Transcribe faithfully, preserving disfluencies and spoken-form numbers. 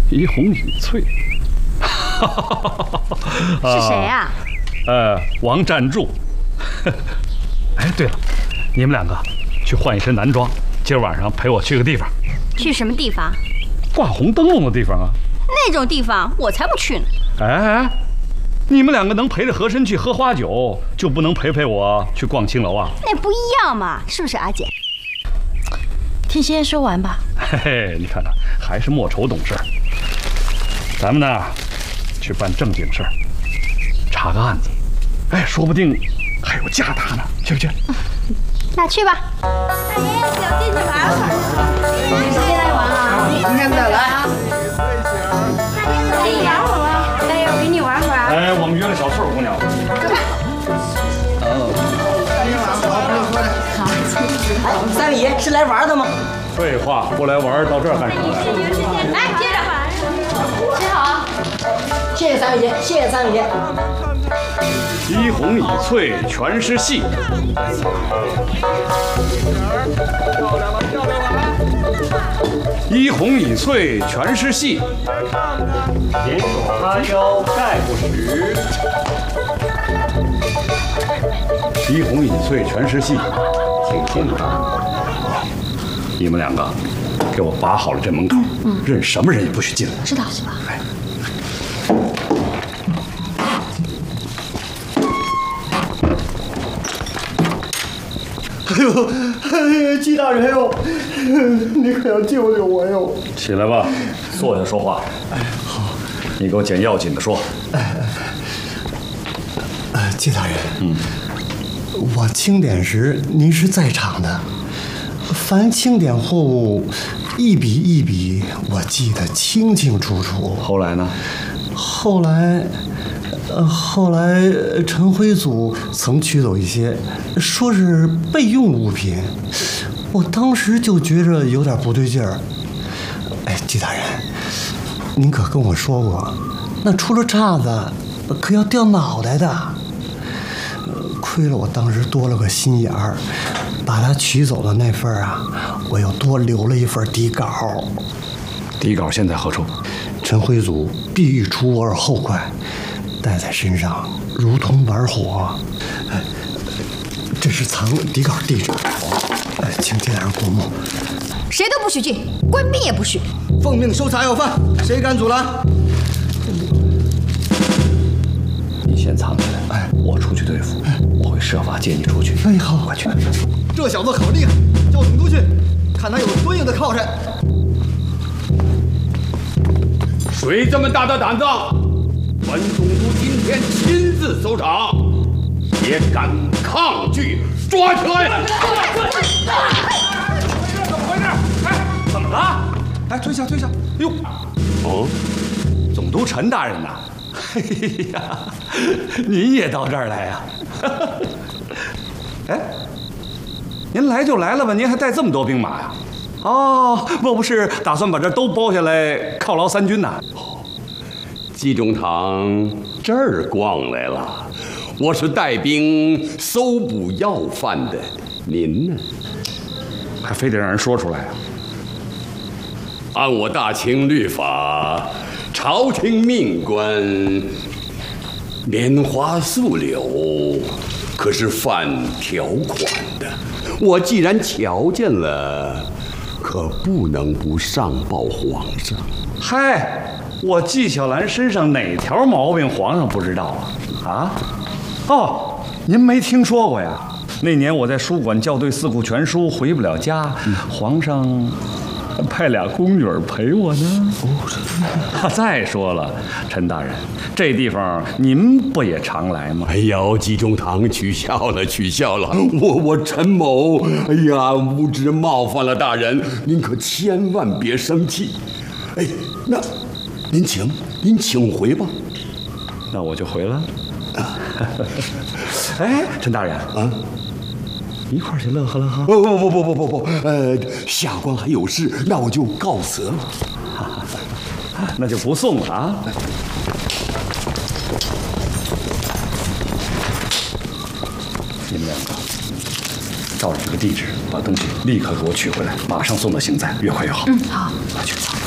怡红以翠， 是谁呀？ 呃，王占柱。哎，对了，你们两个去换一身男装，今儿晚上陪我去个地方。 去什么地方？ 挂红灯笼的地方啊。 那种地方我才不去呢。 哎哎，你们两个能陪着和珅去喝花酒，就不能陪陪我去逛青楼啊？ 那不一样嘛，是不是阿姐？ 听先生说完吧。 嘿嘿，你看看，还是莫愁懂事。咱们呢，去办正经事儿，查个案子。哎，说不定还有假打呢，去不去？ 那去吧。大爷，小弟去玩会儿。你谁来玩啊？ 今天再来。 大爷，玩会儿吧。大爷，我陪你玩会儿啊。 哎，我们约了小翠姑娘。 哎，三位爷是来玩的吗？ 废话，不来玩到这儿干什么来？ 来，接着。接好。 谢谢三位爷，谢谢三位爷。 怡红以翠，全是戏。怡红以翠，全是戏。点手哈腰，概不实。怡红以翠，全是戏，请进来。你们两个，给我把好了这门口，嗯、任什么人也不许进来。 知道是吧？ 哎。 哎呦，哎呀，季大人哟，你可要救救我哟！ 起来吧，坐下说话。哎，好，你给我捡要紧的说。 哎，呃，季大人， 嗯， 我清点时您是在场的，凡清点货物一笔一笔，我记得清清楚楚。 后来呢？ 后来。呃，后来陈辉祖曾取走一些，说是备用物品，我当时就觉着有点不对劲儿。哎，季大人，您可跟我说过，那出了岔子可要掉脑袋的。呃，亏了我当时多了个心眼儿，把他取走的那份啊，我又多留了一份底稿。 底稿现在何处？ 陈辉祖必欲除我而后快。带在身上如同玩火。哎，这是藏底稿地址。哎，请季大人过目。 谁都不许进，官兵也不许。 奉命搜查要犯，谁敢阻拦？ 你先藏起来，哎，我出去对付。哎，我会设法接你出去。 哎，好， 快去。 这小子可厉害，叫总督去，看他有多硬的靠山。 谁这么大的胆子？本总督今天亲自搜查，也敢抗拒，抓起来！ 怎么回事？哎，怎么了？哎，退下，退下！哟，哦，总督陈大人呐！哎呀，您也到这儿来呀？哎，您来就来了吧，您还带这么多兵马呀？哦，莫不是打算把这都包下来犒劳三军呐？ 季中堂这儿逛来了，我是带兵搜捕要犯的，您呢？ 还非得让人说出来啊？ 按我大清律法，朝廷命官拈花素柳，可是犯条款的。我既然瞧见了，可不能不上报皇上。 嗨。我纪晓岚身上哪条毛病皇上不知道啊？啊？哦，您没听说过呀？那年我在书馆校对《四库全书》，回不了家，嗯、皇上派俩宫女陪我呢。哦，再说了，陈大人，这地方您不也常来吗？ 哎呦，季中堂，取笑了，取笑了。我我陈某，哎呀，无知冒犯了大人，您可千万别生气。哎，那。您请，您请回吧。 那我就回了。啊、哎，陈大人啊，一块儿去乐呵乐呵。 不不不不不不不，呃，下官还有事，那我就告辞了。 那就不送了啊。你们两个照着这个地址把东西立刻给我取回来，马上送到刑在，越快越好。 嗯，好， 快去。